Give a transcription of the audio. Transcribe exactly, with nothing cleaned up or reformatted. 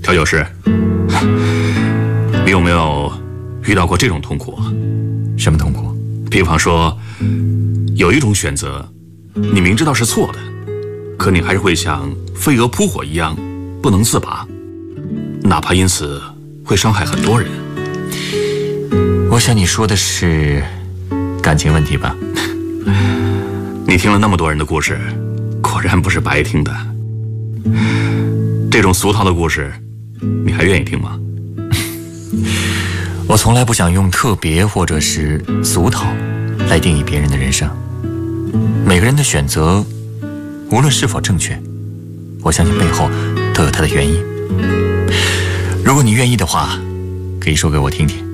调酒师，你有没有遇到过这种痛苦啊？ 什么痛苦？ 比方说，有一种选择，你明知道是错的，可你还是会像飞蛾扑火一样不能自拔，哪怕因此会伤害很多人。 我想你说的是感情问题吧？ 你听了那么多人的故事，果然不是白听的。这种俗套的故事，你还愿意听吗？ 我从来不想用特别或者是俗套来定义别人的人生。每个人的选择，无论是否正确，我相信背后都有它的原因。如果你愿意的话，可以说给我听听。